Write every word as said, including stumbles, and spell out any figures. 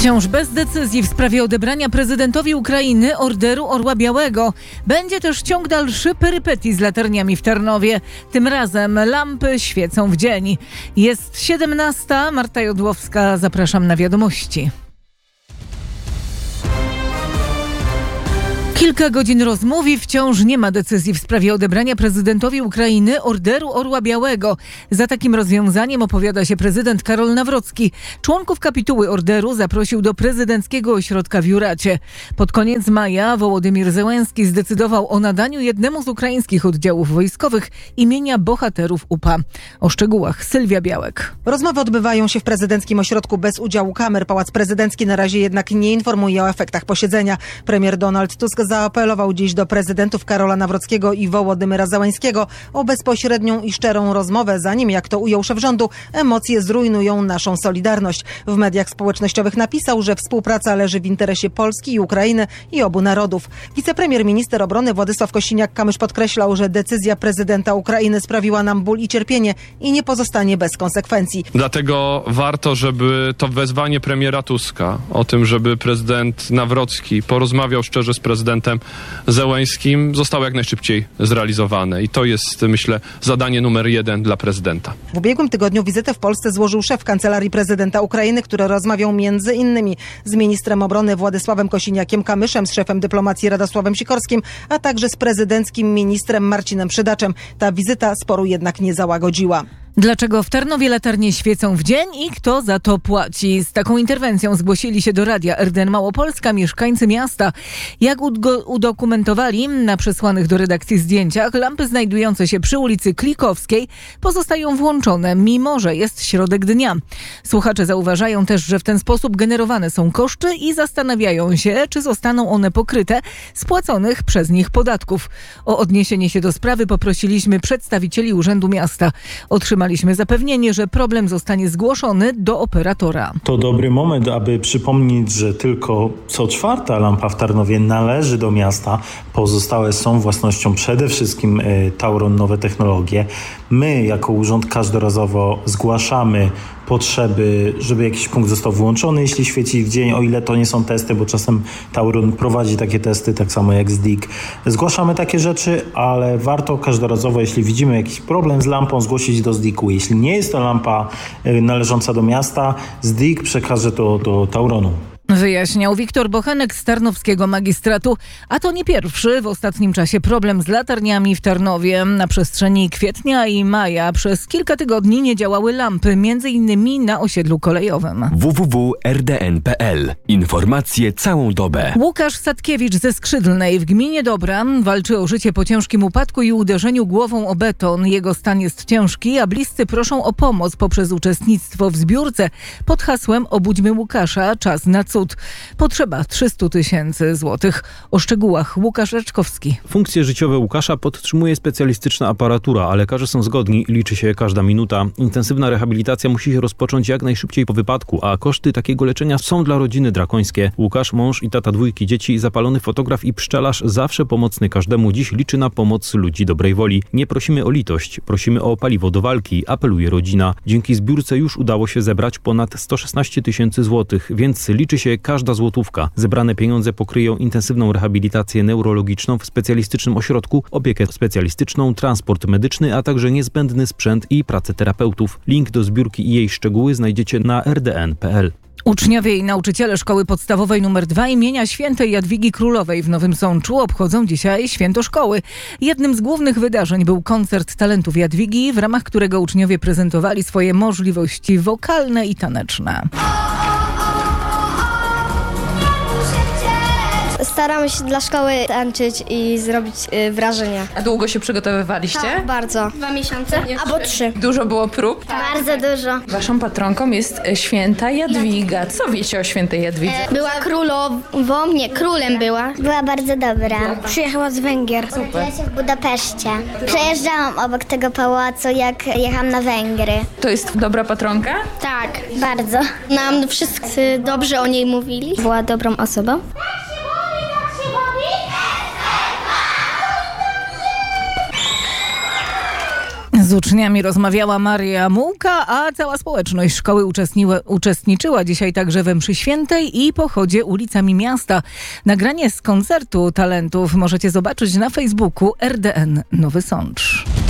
Wciąż bez decyzji w sprawie odebrania prezydentowi Ukrainy Orderu Orła Białego. Będzie też ciąg dalszy perypetii z latarniami w Tarnowie. Tym razem lampy świecą w dzień. Jest siedemnasta. Marta Jodłowska, zapraszam na wiadomości. Kilka godzin rozmów i wciąż nie ma decyzji w sprawie odebrania prezydentowi Ukrainy Orderu Orła Białego. Za takim rozwiązaniem opowiada się prezydent Karol Nawrocki. Członków kapituły orderu zaprosił do prezydenckiego ośrodka w Juracie. Pod koniec maja Wołodymyr Zełenski zdecydował o nadaniu jednemu z ukraińskich oddziałów wojskowych imienia bohaterów U P A. O szczegółach Sylwia Białek. Rozmowy odbywają się w prezydenckim ośrodku bez udziału kamer. Pałac Prezydencki na razie jednak nie informuje o efektach posiedzenia. Premier Donald Tusk zaapelował dziś do prezydentów Karola Nawrockiego i Wołodymyra Zełenskiego o bezpośrednią i szczerą rozmowę, zanim, jak to ujął szef rządu, emocje zrujnują naszą solidarność. W mediach społecznościowych napisał, że współpraca leży w interesie Polski i Ukrainy i obu narodów. Wicepremier minister obrony Władysław Kosiniak-Kamysz podkreślał, że decyzja prezydenta Ukrainy sprawiła nam ból i cierpienie i nie pozostanie bez konsekwencji. Dlatego warto, żeby to wezwanie premiera Tuska o tym, żeby prezydent Nawrocki porozmawiał szczerze z prezydentem Zełenskim, zostało jak najszybciej zrealizowane. I to jest, myślę, zadanie numer jeden dla prezydenta. W ubiegłym tygodniu wizytę w Polsce złożył szef Kancelarii Prezydenta Ukrainy, który rozmawiał między innymi z ministrem obrony Władysławem Kosiniakiem-Kamyszem, z szefem dyplomacji Radosławem Sikorskim, a także z prezydenckim ministrem Marcinem Przydaczem. Ta wizyta sporu jednak nie załagodziła. Dlaczego w Tarnowie latarnie świecą w dzień i kto za to płaci? Z taką interwencją zgłosili się do radia R D N Małopolska mieszkańcy miasta. Jak udokumentowali na przesłanych do redakcji zdjęciach, lampy znajdujące się przy ulicy Klikowskiej pozostają włączone, mimo że jest środek dnia. Słuchacze zauważają też, że w ten sposób generowane są koszty i zastanawiają się, czy zostaną one pokryte z płaconych przez nich podatków. O odniesienie się do sprawy poprosiliśmy przedstawicieli Urzędu Miasta. Otrzymaliśmy Otrzymaliśmy zapewnienie, że problem zostanie zgłoszony do operatora. To dobry moment, aby przypomnieć, że tylko co czwarta lampa w Tarnowie należy do miasta. Pozostałe są własnością przede wszystkim y, Tauron Nowe Technologie. My jako urząd każdorazowo zgłaszamy potrzeby, żeby jakiś punkt został włączony, jeśli świeci w dzień, o ile to nie są testy, bo czasem Tauron prowadzi takie testy, tak samo jak Z D I K. Zgłaszamy takie rzeczy, ale warto każdorazowo, jeśli widzimy jakiś problem z lampą, zgłosić do Z D I K-u. Jeśli nie jest to lampa należąca do miasta, Z D I K przekaże to do Tauronu. Wyjaśniał Wiktor Bochenek z Tarnowskiego Magistratu. A to nie pierwszy w ostatnim czasie problem z latarniami w Tarnowie. Na przestrzeni kwietnia i maja przez kilka tygodni nie działały lampy, między innymi na osiedlu kolejowym. w w w kropka r d n kropka p l. Informacje całą dobę. Łukasz Sadkiewicz ze Skrzydlnej w gminie Dobra walczy o życie po ciężkim upadku i uderzeniu głową o beton. Jego stan jest ciężki, a bliscy proszą o pomoc poprzez uczestnictwo w zbiórce pod hasłem Obudźmy Łukasza, czas na cud. Potrzeba trzysta tysięcy złotych. O szczegółach Łukasz Raczkowski. Funkcje życiowe Łukasza podtrzymuje specjalistyczna aparatura, a lekarze są zgodni, liczy się każda minuta. Intensywna rehabilitacja musi się rozpocząć jak najszybciej po wypadku, a koszty takiego leczenia są dla rodziny drakońskie. Łukasz, mąż i tata dwójki dzieci, zapalony fotograf i pszczelarz, zawsze pomocny każdemu, dziś liczy na pomoc ludzi dobrej woli. Nie prosimy o litość, prosimy o paliwo do walki, apeluje rodzina. Dzięki zbiórce już udało się zebrać ponad sto szesnaście tysięcy złotych, więc liczy się każda złotówka. Zebrane pieniądze pokryją intensywną rehabilitację neurologiczną w specjalistycznym ośrodku, opiekę specjalistyczną, transport medyczny, a także niezbędny sprzęt i pracę terapeutów. Link do zbiórki i jej szczegóły znajdziecie na r d n kropka p l. Uczniowie i nauczyciele Szkoły Podstawowej nr dwa imienia Świętej Jadwigi Królowej w Nowym Sączu obchodzą dzisiaj święto szkoły. Jednym z głównych wydarzeń był koncert talentów Jadwigi, w ramach którego uczniowie prezentowali swoje możliwości wokalne i taneczne. Staramy się dla szkoły tańczyć i zrobić y, wrażenie. A długo się przygotowywaliście? Tak, bardzo. Dwa miesiące albo trzy. Dużo było prób? Tak. Bardzo dużo. Waszą patronką jest święta Jadwiga. Co wiecie o świętej Jadwidze? Była królową, nie, królem była. Była bardzo dobra. Przyjechała z Węgier. Urodziła się w Budapeszcie. Przejeżdżałam obok tego pałacu, jak jechałam na Węgry. To jest dobra patronka? Tak. Bardzo. Nam wszyscy dobrze o niej mówili. Była dobrą osobą. Z Z uczniami rozmawiała Maria Mułka, a cała społeczność szkoły uczestniczyła dzisiaj także we mszy świętej i pochodzie ulicami miasta. Nagranie z koncertu talentów możecie zobaczyć na Facebooku R D N Nowy Sącz.